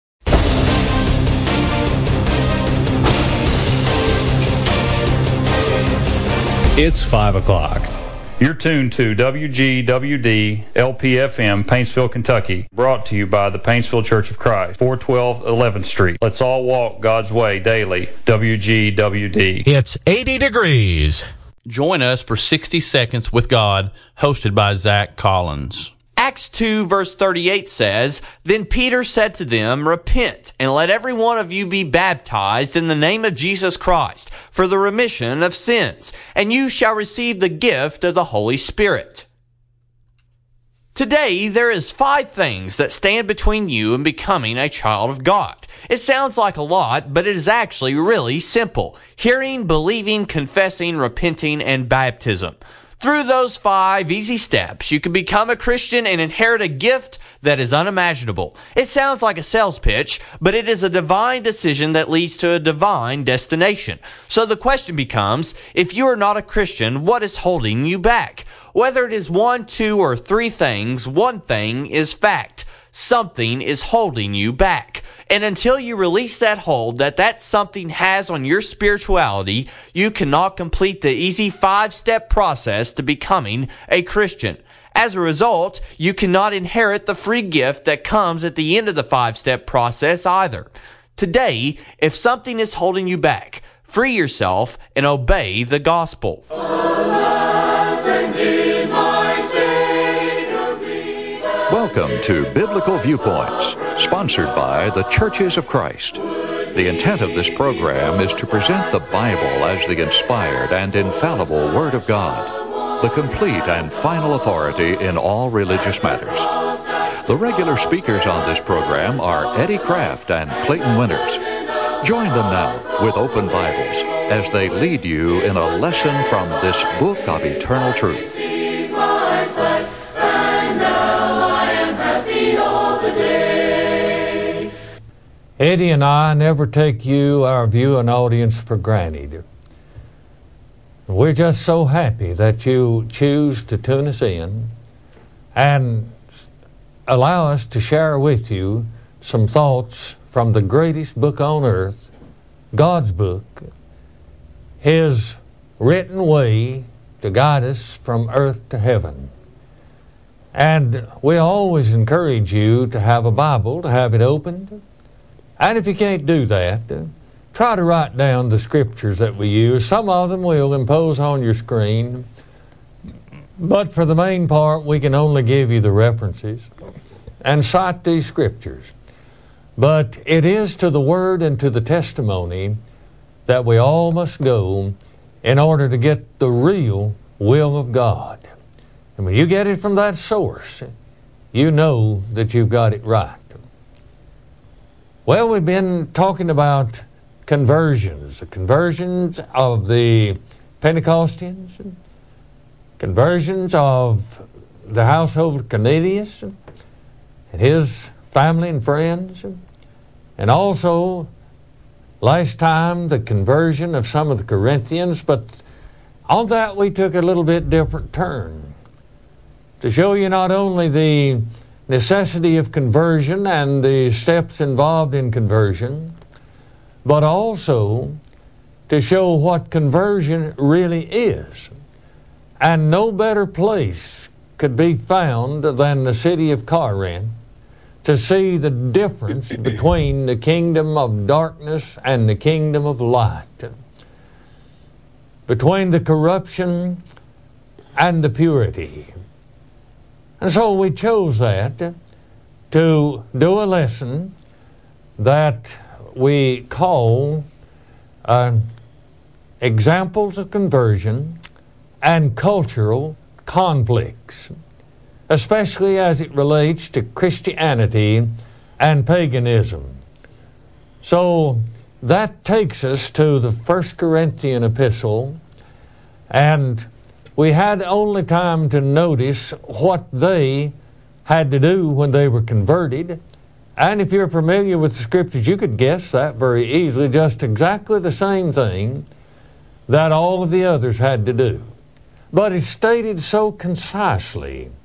It's five o'clock. You're tuned to W G W D L P F M, Paintsville, Kentucky. Brought to you by the Paintsville Church of Christ, four twelve eleventh Street. Let's all walk God's way daily. W G W D. It's eighty degrees. Join us for sixty Seconds with God, hosted by Zach Collins. Acts two verse thirty-eight says, Then Peter said to them, Repent, and let every one of you be baptized in the name of Jesus Christ for the remission of sins, and you shall receive the gift of the Holy Spirit. Today, there is five things that stand between you and becoming a child of God. It sounds like a lot, but it is actually really simple. Hearing, believing, confessing, repenting, and baptism. Through those five easy steps, you can become a Christian and inherit a gift that is unimaginable. It sounds like a sales pitch, but it is a divine decision that leads to a divine destination. So the question becomes, if you are not a Christian, what is holding you back? Whether it is one, two, or three things, one thing is fact. Something is holding you back. And until you release that hold that that something has on your spirituality, you cannot complete the easy five-step process to becoming a Christian. As a result, you cannot inherit the free gift that comes at the end of the five-step process either. Today, if something is holding you back, free yourself and obey the gospel. Welcome to Biblical Viewpoints, sponsored by the Churches of Christ. The intent of this program is to present the Bible as the inspired and infallible Word of God, the complete and final authority in all religious matters. The regular speakers on this program are Eddie Kraft and Clayton Winters. Join them now with open Bibles as they lead you in a lesson from this book of eternal truth. Eddie and I never take you, our viewing audience, for granted. We're just so happy that you choose to tune us in and allow us to share with you some thoughts from the greatest book on earth, God's book, His written way to guide us from earth to heaven. And we always encourage you to have a Bible, to have it opened. And if you can't do that, uh, try to write down the scriptures that we use. Some of them we'll impose on your screen. But for the main part, we can only give you the references and cite these scriptures. But it is to the Word and to the testimony that we all must go in order to get the real will of God. And when you get it from that source, you know that you've got it right. Well, we've been talking about conversions, the conversions of the Pentecostals, conversions of the household of Cornelius and his family and friends, and also last time the conversion of some of the Corinthians, but on that we took a little bit different turn to show you not only the necessity of conversion and the steps involved in conversion, but also to show what conversion really is. And no better place could be found than the city of Corinth to see the difference between the kingdom of darkness and the kingdom of light, between the corruption and the purity. And so we chose that to do a lesson that we call uh, Examples of Conversion and Cultural Conflicts, especially as it relates to Christianity and paganism. So that takes us to the First Corinthian epistle, and we had only time to notice what they had to do when they were converted. And if you're familiar with the Scriptures, you could guess that very easily, just exactly the same thing that all of the others had to do. But it's stated so concisely